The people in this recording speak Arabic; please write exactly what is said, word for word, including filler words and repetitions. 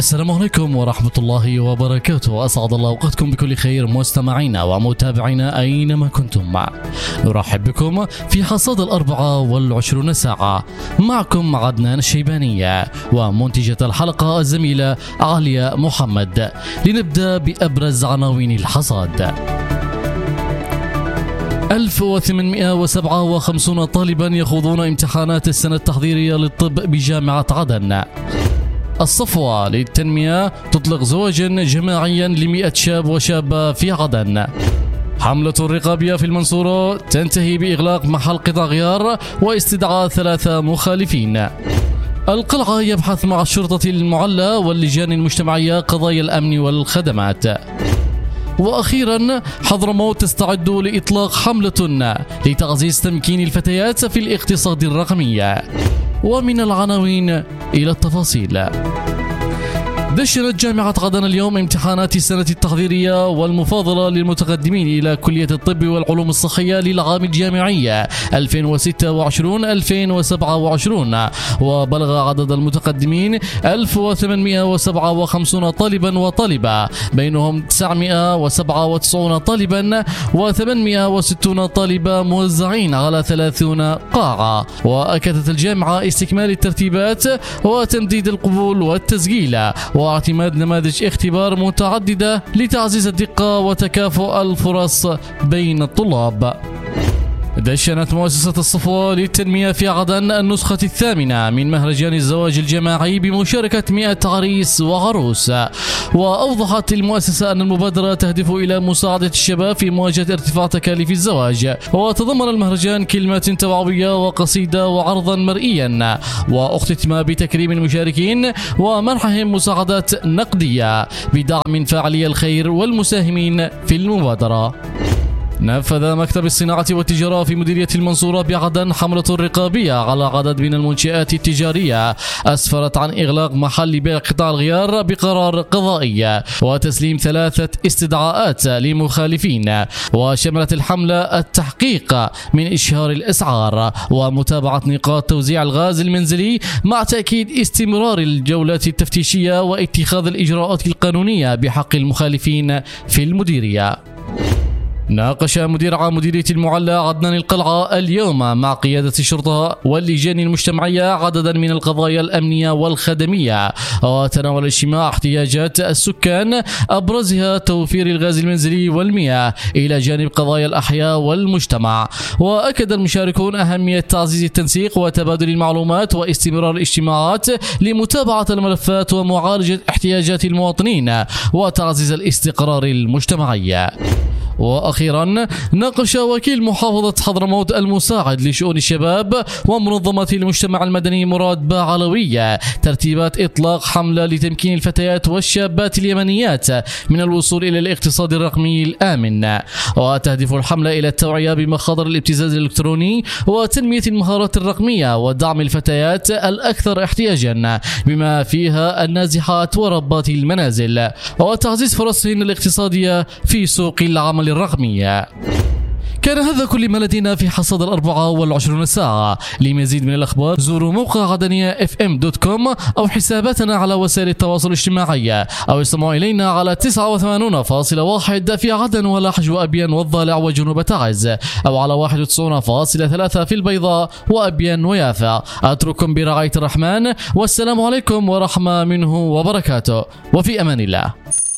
السلام عليكم ورحمة الله وبركاته. أسعد الله أوقاتكم بكل خير مستمعينا ومتابعينا أينما كنتم. نرحب بكم في حصاد الأربعة والعشرون ساعة. معكم عدنان الشيبانية ومنتجة الحلقة الزميلة عليا محمد. لنبدأ بأبرز عناوين الحصاد. ألف وثمانمئة وسبعة وخمسين طالبا يخوضون امتحانات السنة التحضيرية للطب بجامعة عدن. الصفوة للتنمية تطلق زواجا جماعيا لمئة شاب وشابة في عدن. حملة رقابية في المنصورة تنتهي بإغلاق محل قطع غيار واستدعاء ثلاثة مخالفين. القلعة يبحث مع الشرطة المعلى واللجان المجتمعية قضايا الأمن والخدمات. وأخيرا حضرموت تستعد لإطلاق حملة لتعزيز تمكين الفتيات في الاقتصاد الرقمي. ومن العناوين إلى التفاصيل. دشنت جامعة عدن اليوم امتحانات السنة التحضيرية والمفاضلة للمتقدمين إلى كلية الطب والعلوم الصحية للعام الجامعي ألفين وستة وعشرين ألفين وسبعة وعشرين، وبلغ عدد المتقدمين ألف وثمانمئة وسبعة وخمسين طالبا وطالبة، بينهم تسعمئة وسبعة وتسعين طالبا وثمانمئة وستين طالبة موزعين على ثلاثين قاعة. وأكدت الجامعة استكمال الترتيبات وتمديد القبول والتسجيل واعتماد نماذج اختبار متعددة لتعزيز الدقة وتكافؤ الفرص بين الطلاب. دشنت مؤسسة الصفوة للتنمية في عدن النسخة الثامنة من مهرجان الزواج الجماعي بمشاركة مئة عريس وعروس. وأوضحت المؤسسة أن المبادرة تهدف إلى مساعدة الشباب في مواجهة ارتفاع تكاليف الزواج. وتضمن المهرجان كلمات توعوية وقصيدة وعرضا مرئيا، واختتم بتكريم المشاركين ومنحهم مساعدات نقدية بدعم فاعلي الخير والمساهمين في المبادرة. نفذ مكتب الصناعة والتجارة في مديرية المنصورة بعدن حملة رقابية على عدد من المنشآت التجارية أسفرت عن إغلاق محل بيع قطع الغيار بقرار قضائي وتسليم ثلاثة استدعاءات لمخالفين. وشملت الحملة التحقيق من إشهار الأسعار ومتابعة نقاط توزيع الغاز المنزلي مع تأكيد استمرار الجولات التفتيشية واتخاذ الإجراءات القانونية بحق المخالفين في المديرية. ناقش مدير عام مديرية المعلى عدنان القلعة اليوم مع قيادة الشرطة واللجان المجتمعية عددا من القضايا الأمنية والخدمية. وتناول الاجتماع احتياجات السكان أبرزها توفير الغاز المنزلي والمياه إلى جانب قضايا الأحياء والمجتمع. وأكد المشاركون أهمية تعزيز التنسيق وتبادل المعلومات واستمرار الاجتماعات لمتابعة الملفات ومعالجة احتياجات المواطنين وتعزيز الاستقرار المجتمعي. وأخيرا ناقش وكيل محافظة حضرموت المساعد لشؤون الشباب ومنظمة المجتمع المدني مراد باعلوية ترتيبات إطلاق حملة لتمكين الفتيات والشابات اليمنيات من الوصول إلى الاقتصاد الرقمي الآمن. وتهدف الحملة إلى التوعية بمخاطر الابتزاز الإلكتروني وتنمية المهارات الرقمية ودعم الفتيات الأكثر احتياجا بما فيها النازحات وربات المنازل وتعزيز فرصهن الاقتصادية في سوق العمل الرقمية. كان هذا كل ما لدينا في حصاد الأربعة والعشرون ساعة. لمزيد من الأخبار زوروا موقع عدنية اف ام دوت كوم أو حساباتنا على وسائل التواصل الاجتماعي أو استمعوا إلينا على تسعة وثمانين فاصلة واحد في عدن ولحج وأبين والضالع وجنوب تعز، أو على واحد وتسعين فاصلة ثلاثة في البيضاء وأبين ويافا. أترككم برعاية الرحمن والسلام عليكم ورحمة منه وبركاته، وفي أمان الله.